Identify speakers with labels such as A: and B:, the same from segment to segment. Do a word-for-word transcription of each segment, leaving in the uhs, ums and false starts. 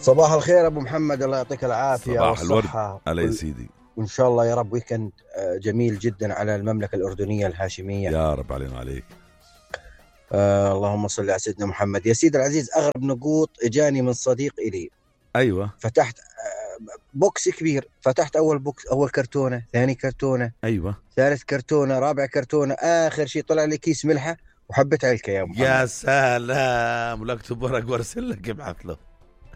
A: صباح الخير ابو محمد، الله يعطيك العافيه
B: صباح
A: والصحه
B: الورد علي سيدي،
A: وان شاء الله يا رب ويكند جميل جدا على المملكه الاردنيه الهاشميه
B: يا رب علينا عليك.
A: آه اللهم صل على سيدنا محمد. يا سيدي العزيز، اغرب نقوط اجاني من صديق الي.
B: ايوه
A: فتحت آه بوكس كبير، فتحت اول بوكس، اول كرتونه، ثاني كرتونه،
B: ايوه
A: ثالث كرتونه، رابع كرتونه، اخر شيء طلع لي كيس ملحه وحبه علكه يا محمد.
B: يا سلام، ولا اكتب ورق وارسل لك ابعث له.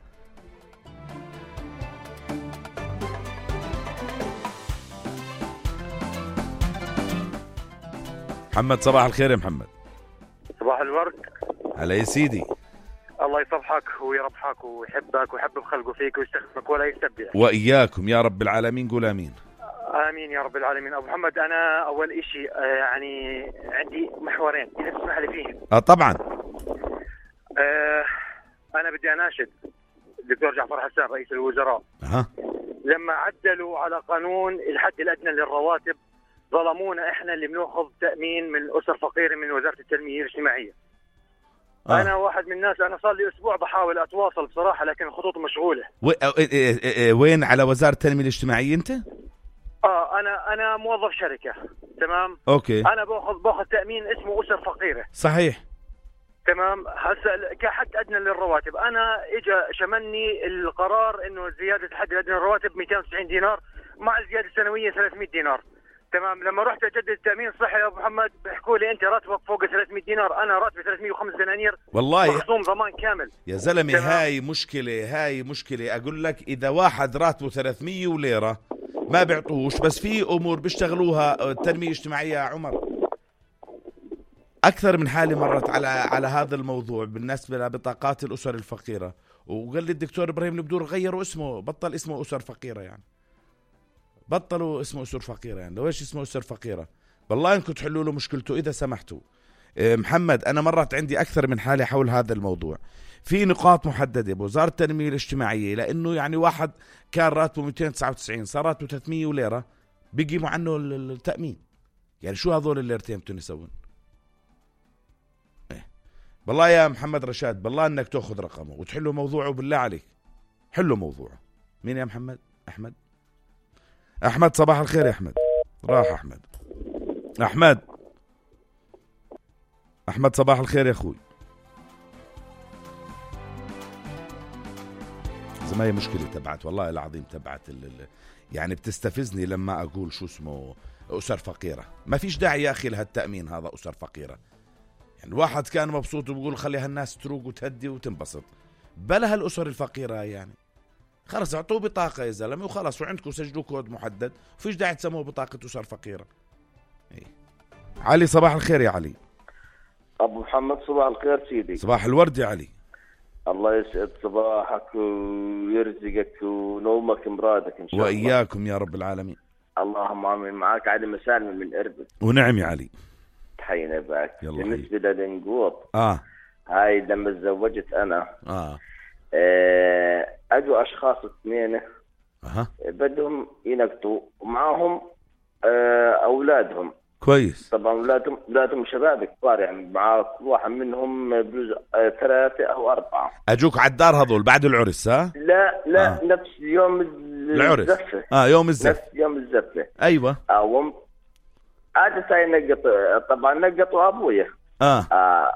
B: محمد صباح الخير يا محمد.
C: صباح الورد
B: علي سيدي.
C: الله يصبحك ويربحك ويحبك ويحبب خلقه فيك ويستخدمك ولا يستبدلك.
B: وإياكم يا رب العالمين، قول آمين.
C: آمين يا رب العالمين. أبو محمد، أنا أول إشي يعني عندي محورين إذا تسمح لي فيهم.
B: آه طبعا.
C: آه أنا بدي أناشد الدكتور جعفر حسان رئيس الوزراء.
B: أه.
C: لما عدلوا على قانون الحد الأدنى للرواتب ظلمونا إحنا اللي بنأخذ تأمين من أسر فقيرة من وزارة التنمية الاجتماعية. آه. أنا واحد من الناس، أنا صار لي أسبوع بحاول أتواصل بصراحة لكن الخطوط مشغولة.
B: و... وين على وزارة التنمية الاجتماعية أنت؟
C: آه أنا أنا موظف شركة. تمام.
B: أوكي.
C: أنا بأخذ بأخذ تأمين اسمه أسر فقيرة.
B: صحيح.
C: تمام. هسه كحد أدنى للرواتب، أنا إجا شملني القرار إنه زيادة الحد الأدنى للرواتب مئتين وتسعين دينار مع الزيادة السنوية ثلاثمئة دينار. تمام. لما رحت أجدد التأمين الصحي يا أبو محمد بيحكوا لي أنت راتبك فوق ثلاثمئة دينار، أنا راتبي ثلاثمئة وخمسة دنانير
B: والله
C: مخصوم ضمان كامل.
B: يا زلمة هاي مشكلة، هاي مشكلة. أقول لك إذا واحد راتبه ثلاثمئة وليرة ما بيعطوش، بس في أمور بيشتغلوها التنمية الاجتماعية يا عمر. أكثر من حالة مرت على على هذا الموضوع بالنسبة لبطاقات الأسر الفقيرة، وقال لي الدكتور إبراهيم البدور غيروا اسمه، بطل اسمه أسر فقيرة. يعني بطلوا اسمه أسر فقيرة. يعني لو إيش اسمه أسر فقيرة؟ والله إنكم تحلوا له مشكلته إذا سمحتوا. محمد، أنا مرت عندي أكثر من حالة حول هذا الموضوع. في نقاط محددة بوزارة التنمية الاجتماعية، لأنه يعني واحد كان راتبه مئتين وتسعة وتسعين صار راتبه ثلاثمئة وليرة بيجيبوا عنه التأمين. يعني شو هذول الليرتين بدهم يسوون؟ إيه. بالله يا محمد رشاد، بالله إنك تأخذ رقمه وتحلوا موضوعه بالله عليك. حلوا موضوعه. مين يا محمد؟ أحمد. أحمد صباح الخير يا أحمد. راح أحمد. أحمد أحمد صباح الخير يا أخوي. زي ما هي مشكلة تبعت والله العظيم تبعت ال ال يعني بتستفزني لما أقول شو اسمه أسر فقيرة. ما فيش داعي يا أخي لهالتأمين هذا أسر فقيرة. يعني الواحد كان مبسوط وبقول خلي هالناس تروق وتهدي وتنبسط، بلا هالأسر الفقيرة. يعني خلص اعطوه بطاقة يا زلمة وخلص، وعندكم سجلوا كود محدد، وفيش داعي تسموه بطاقة أسر فقيرة. إيه. علي صباح الخير يا علي.
D: أبو محمد صباح الخير سيدي.
B: صباح الورد يا علي.
D: الله يسعد صباحك ويرزقك ونومك مرادك إن شاء الله.
B: وإياكم يا رب العالمين.
D: اللهم آمين. معك علي مسالم من إربد.
B: ونعم يا علي.
D: تحيينا بك. بالنسبة
B: حي.
D: للنقوط
B: آه
D: هاي لما تزوجت أنا
B: آه
D: آه أجوا أشخاص اثنين
B: أها
D: بدهم ينقطوا ومعهم آه أولادهم.
B: كويس.
D: طبعا أولادهم أولادهم شباب كبار، يعني مع كل واحد منهم بجوز آه ثلاثة أو أربعة.
B: أجوك على الدار هذول بعد العرس؟ ها
D: لا لا
B: آه.
D: نفس يوم
B: العرس.
D: الزفة.
B: آه يوم الزفة.
D: نفس يوم الزفة.
B: أيوة.
D: أو عادة هاي نقط، طبعا نقطوا أبويا.
B: آه,
D: آه.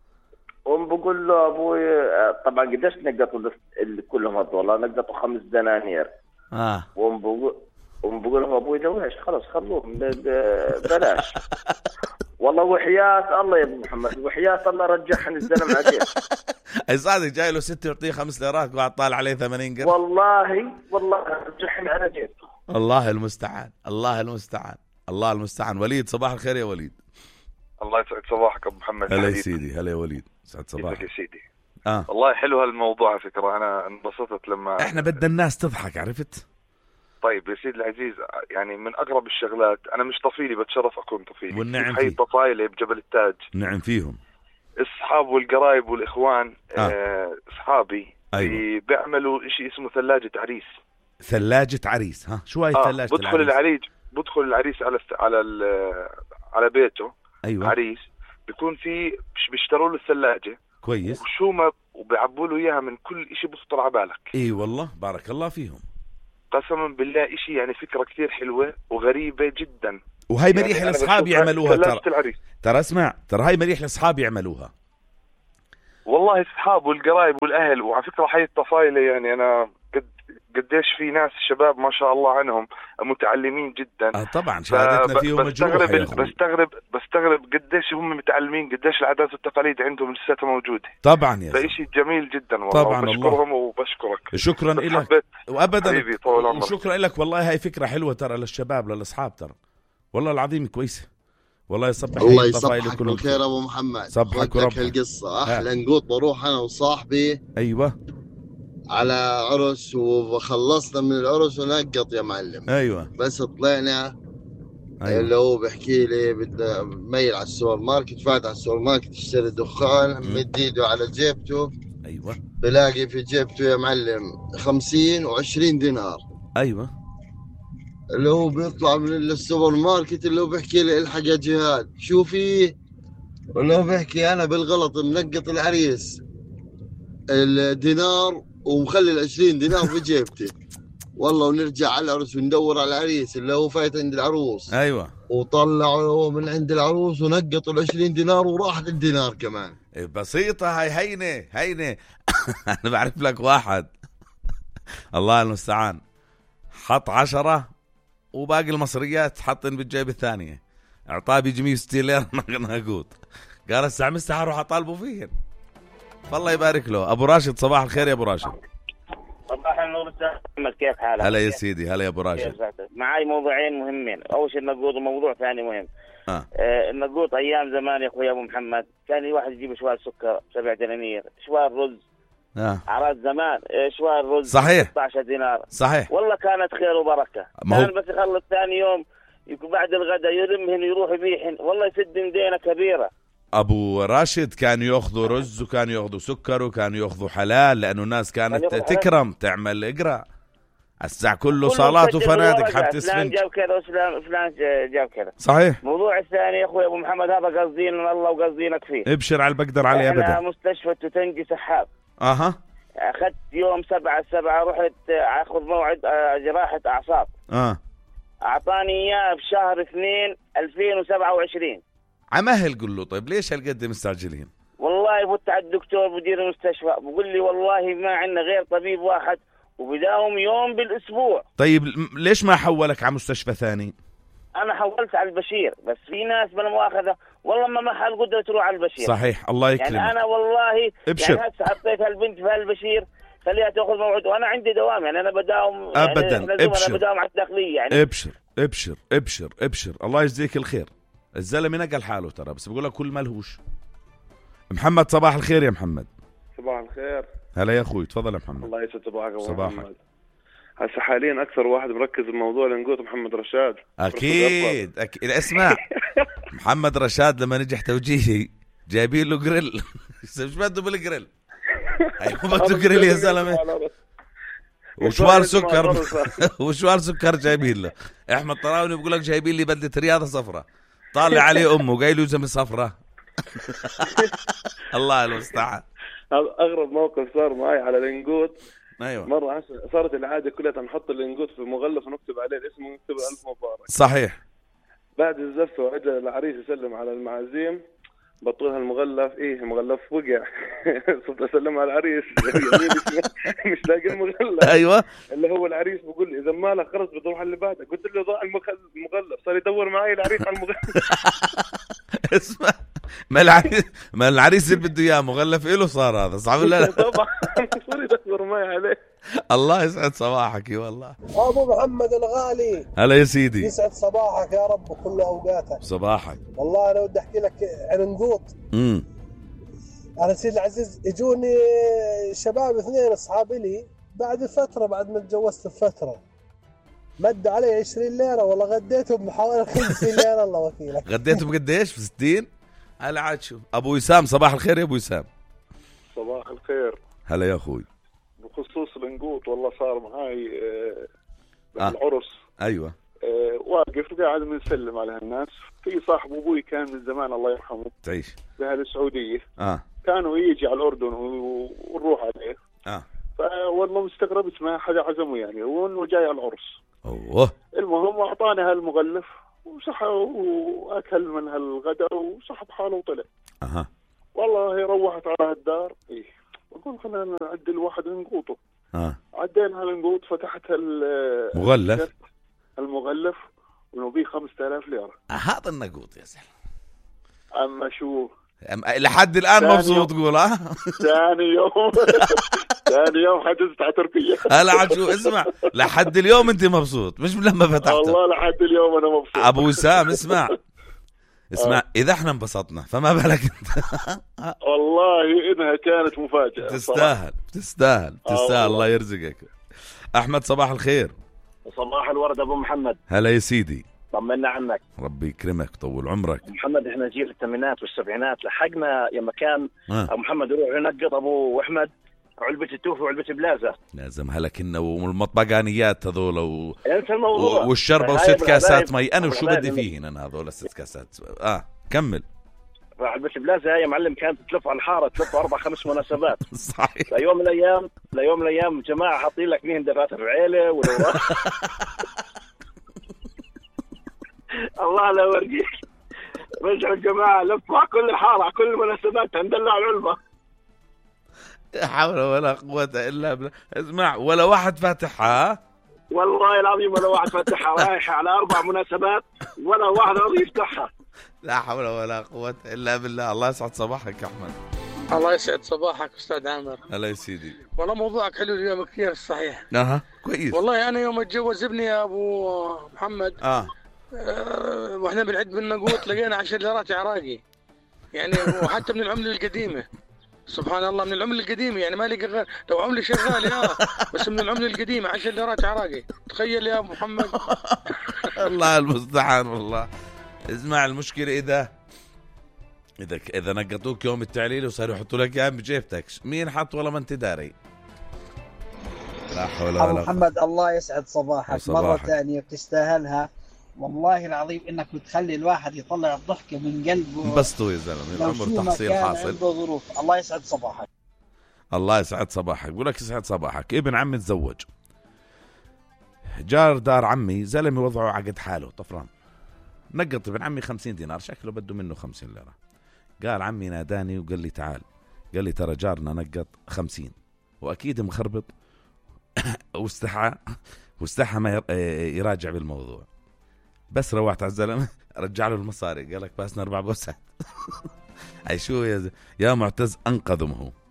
D: وم بقول له أبوي آه طبعا قديش نقطوا كلهم هذول؟ نقطوا خمس دنانير.
B: آه.
D: وم بقول وم بقول لهم أبوي دويش خلاص خلوهم بلاش. والله وحياة الله يا ابو محمد، وحياة الله رجعهم الزلمة عليه.
B: أي صادق جاي له ستة يعطيه خمس ليرات وقاعد طالع عليه ثمانين قرش.
D: والله والله رجعهم على جيبه.
B: الله المستعان، الله المستعان، الله المستعان. وليد صباح الخير يا وليد.
E: الله يسعد صباحك ابو محمد.
B: هلا يا سيدي. هلا يا وليد، سعد صباحك
E: يا سيدي.
B: اه
E: والله حلو هالموضوع على فكره، انا انبسطت لما
B: احنا بدنا الناس تضحك، عرفت؟
E: طيب يا سيدي العزيز، يعني من اقرب الشغلات، انا مش طفيلي بتشرف اكون طفيلي.
B: والنعم
E: حي طفايلي بجبل التاج.
B: نعم فيهم.
E: اصحاب والقرايب والاخوان
B: آه.
E: اصحابي
B: أيوة.
E: بيعملوا شيء اسمه ثلاجه عريس.
B: ثلاجه عريس؟ ها شو هاي
E: آه.
B: ثلاجه
E: بدخل
B: العريس؟
E: العريس بدخل العريس على على على بيته.
B: ايوه.
E: عريس بيكون في بيشتروا له الثلاجه.
B: كويس.
E: وشو ما وبيعبوا له اياها من كل اشي بخطر على بالك.
B: اي والله بارك الله فيهم
E: قسما بالله اشي يعني فكرة كثير حلوة وغريبة جدا.
B: وهي مريح
E: يعني
B: لاصحاب يعملوها ترى.
E: العريس.
B: ترى اسمع، ترى هاي مريح لاصحاب يعملوها.
E: والله اصحاب والقرايب والاهل، وعلى فكرة حي الطفايلة يعني انا قد قديش في ناس شباب ما شاء الله عنهم متعلمين جدا.
B: اه طبعا شهادتنا فيهم مجروحة يا اخوي.
E: بستغرب بستغرب قديش هم متعلمين، قديش العادات والتقاليد عندهم لساتها موجودة.
B: طبعا يا
E: اخي فشيء جميل جدا والله.
B: طبعا
E: بشكرهم وبشكرك.
B: شكرا لك وابدا وشكرا لك والله. هاي فكرة حلوة ترى للشباب للاصحاب ترى والله العظيم كويسة. والله يصبح
F: الله يصبحك بالخير ابو محمد.
B: صبحك وربك.
F: القصة احلى نقوط بروح انا وصاحبي
B: ايوه
F: على عرس وخلصنا من العرس ونقط يا معلم.
B: ايوه
F: بس طلعنا
B: أيوة.
F: اللي هو بحكي لي بده ميل على السوبر ماركت، فات على السوبر ماركت اشتري دخان، مد ايده على جيبته.
B: ايوه
F: بلاقي في جيبته يا معلم خمسين وعشرين دينار.
B: ايوه
F: اللي هو بيطلع من السوبر ماركت اللي هو بحكي لي الحق يا جهاد شو فيه، واللي هو بحكي انا بالغلط منقط العريس الدينار ومخلي العشرين دينار في جيبتي. والله ونرجع على العروس وندور على العريس اللي هو فايت عند العروس.
B: ايوه
F: وطلعوا من عند العروس ونقطوا العشرين دينار وراحت الدينار كمان.
B: بسيطة هاي هينة هينة. انا بعرف لك واحد الله المستعان حط عشرة وباقي المصريات حطن بالجيب الثانية، اعطاه بيجي مية وستين ليرة نقود. قال الساعة مستحى اروح اطالبه فيهن. فالله يبارك له. ابو راشد صباح الخير يا ابو راشد.
G: صباح النور استاذ محمد، كيف حالك؟
B: هلا يا سيدي. هلا يا ابو راشد.
G: معي موضوعين مهمين. اول شيء النقود وموضوع ثاني مهم.
B: آه.
G: آه النقود ايام زمان يا اخوي ابو محمد كان الواحد يجيب شوال سكر سبع دنانير، شوال رز
B: آه.
G: عراس زمان شوال رز
B: صحيح
G: ستة عشر دينار.
B: صحيح
G: والله كانت خير وبركه.
B: كان
G: بس يخلص ثاني يوم يكون بعد الغداء يرمهن يروح يبيحن، والله يسد دينه كبيره.
B: ابو راشد كانوا ياخذوا رز وكانوا ياخذوا سكر وكانوا ياخذوا حلال، لانه الناس كانت تكرم تعمل اقرا الساعه كله صالات وفنادق حتى
G: فلان جاب كذا وفلان فلان جاب كذا.
B: صحيح.
G: الموضوع الثاني يا اخوي ابو محمد هذا قصدين الله وقصدينك فيه.
B: ابشر على البقدر عليه ابدا.
G: مستشفى تتنجي سحاب.
B: اها
G: اخذت يوم سبعة سبعة رحت اخذ موعد جراحه اعصاب.
B: اه
G: اعطاني اياه في شهر اثنين ألفين وسبعة وعشرين.
B: عمهل قل له طيب ليش هالقد مستعجلين؟
G: والله فت على الدكتور مدير المستشفى بقول لي والله ما عندنا غير طبيب واحد وبداوم يوم بالاسبوع.
B: طيب ليش ما حولك على مستشفى ثاني؟
G: انا حولت على البشير بس في ناس بلا مؤاخذه والله ما ما حال قدرت تروح على البشير.
B: صحيح الله يكرمك.
G: يعني انا والله
B: ابشر.
G: يعني هسه حطيت هالبنت في هالبشير خليها تاخذ موعد وانا عندي دوام، يعني انا بداوم
B: ابدا.
G: يعني
B: ابشر.
G: انا بداوم على الداخليه يعني.
B: ابشر ابشر ابشر ابشر الله يجزيك الخير. الزلمه نقل حاله ترى، بس بقول لك كل ملهوش. محمد صباح الخير يا محمد.
H: صباح الخير.
B: هلا يا اخوي تفضل يا محمد.
H: الله يسعد صباحك.
B: صباحك.
H: هسه حاليا اكثر واحد مركز الموضوع لنقول محمد رشاد.
B: اكيد اكيد. اسمع محمد رشاد لما نجح توجيهي جايبين له جريل. ايش بده بالجريل؟ ايوه بده جريل يا زلمه. وشوار سكر وشوار سكر جايبين له. احمد طراوني بيقول لك جايبين لي بدله رياضه صفراء طالع عليه امه قايل له زمن صفراء. الله المستعان.
H: هذا اغرب موقف صار معي على الانقوط.
B: ايوه
H: مره صارت العاده كلها نحط الانقوط في مغلف ونكتب عليه الاسم ونكتب الف مبارك.
B: صحيح.
H: بعد الزفه واجى العريس يسلم على المعازيم بطلها المغلف. ايه المغلف وقع. صرت اسلم على العريس مش لاقي المغلف.
B: ايوه
H: اللي هو العريس بقول لي اذا مالك خلص بتروح اللي بعدك. قلت له ضاع المغلف. صار يدور معي العريس على المغلف.
B: اسمع ما العريس ما العريس اللي بده اياه مغلف له صار هذا صعب ولا لا؟
H: طبعا صار يدور معي عليه.
B: الله يسعد صباحك والله.
I: ابو محمد الغالي.
B: هلا يا سيدي.
I: يسعد صباحك يا رب وكل اوقاتك.
B: صباحك.
I: والله انا بدي احكي لك عن نقوط.
B: امم
I: انا سيدي العزيز اجوني شباب اثنين اصحابي لي بعد فتره بعد ما تجوزت بفتره مد علي عشرين ليره والله غديتهم بحوالي خمسين ليره الله وكيلك.
B: غديتهم قديش بستين؟ هلا عاد شو. ابو وسام صباح الخير يا ابو وسام.
H: صباح الخير.
B: هلا يا اخوي.
H: بخصوص الانقوط والله صار معاي آه العرس.
B: ايوه
H: آه واقف قاعد بنسلم على الناس. في صاحب ابوي كان من زمان الله يرحمه
B: تعيش
H: بهالسعوديه.
B: اه
J: كانوا يجي على الأردن ونروح عليه.
B: اه
J: فوالله مستغربت ما حدا عزمه يعني، وانه جاي على العرس.
B: اوه
J: المهم اعطاني هالمغلف وصح واكل من هالغداء وسحب حاله وطلع.
B: اها
J: والله روحت على الدار ايه بقول خلينا نعدل واحد نقوطه.
B: اه
J: عدينا هالنقوط، فتحت
B: مغلف
J: المغلف انه بيه خمسة آلاف ليره.
B: آه هذا النقوط يا زلمه.
J: اما شو
B: أم... لحد الان مبسوط تقول ها؟
J: ثاني يوم ثاني يوم حجزت على تركيا.
B: هلا عاد شو اسمع، لحد اليوم انت مبسوط مش لما فتحت؟
J: والله لحد اليوم انا مبسوط.
B: ابو وسام اسمع اسمع آه. اذا احنا انبسطنا فما بالك انت.
J: والله انها كانت مفاجاه.
B: تستاهل تستاهل تستاهل. آه الله يرزقك. احمد صباح الخير.
K: صباح الورد ابو محمد.
B: هلا يا سيدي،
K: طمنا عنك.
B: ربي يكرمك طول عمرك.
K: محمد احنا جيل الثمانينات والسبعينات لحقنا يوم كان
B: آه.
K: ابو محمد يروح ينقط ابو احمد علبه التوفي وعلبه بلازه.
B: لازم هلا كنا والمطبقانيات هذول و...
K: انسى الموضوع
B: والشربه وست كاسات مي. انا وشو بدي فيهن انا هذول الست كاسات. اه كمل.
K: علبه بلازه يا معلم كانت تلف على الحاره، تلف اربع خمس مناسبات.
B: صحيح.
K: ليوم من الايام ليوم من الايام جماعه حاطين لك مين دفاتر عيله ولا الله لا يورجيك. رجعوا الجماعه لفوا على كل الحاره على كل المناسبات هندلع العلبه.
B: لا حول ولا قوة إلا بالله. اسمع ولا واحد فاتحها.
K: والله العظيم ولا واحد فاتحها. رايح على أربع مناسبات ولا واحد راضي يفتحها.
B: لا حول ولا قوة إلا بالله. الله يسعد صباحك يا أحمد.
L: الله يسعد صباحك أستاذ عامر.
B: هلا يا سيدي.
L: والله موضوعك حلو اليوم كثير صحيح.
B: أها كويس.
L: والله أنا يوم أتجوز ابني يا أبو محمد
B: آه,
L: آه وإحنا بنعد بالنقوط لقينا عشر ليرات عراقي يعني، وحتى من العملة القديمة. سبحان الله من العملة القديمة يعني ما لقى غير لو عملة شغال يا بس من العملة القديمة عشر ليرات عراقي. تخيل يا أبو محمد.
B: الله المستعان والله. اسمع المشكلة إذا إذا إذا نقطوك يوم التعليل وصاروا يحطوا لك إياه بجيبتك، مين حط ولا ما أنت داري. لا حول ولا قوة.
M: محمد الله يسعد صباحك, صباحك. مرة ثانية بتستاهلها والله العظيم انك بتخلي الواحد يطلع الضحكة من قلبه.
B: انبسطوا يا زلمه العمر تحصيل حاصل.
M: ظروف. الله يسعد صباحك.
B: الله يسعد صباحك. بقول لك يسعد صباحك. ابن عمي تزوج، جار دار عمي زلمه وضعه عقد حاله طفران، نقط ابن عمي خمسين دينار شكله بده منه خمسين ليرة. قال عمي ناداني وقال لي تعال، قال لي ترى جارنا نقط خمسين واكيد مخربط واستحى واستحى ما يراجع بالموضوع. بس روحت على الزلمه رجع له المصاري قال لك باسنا اربع بوسات. اي شو يا يا معتز انقذ امه.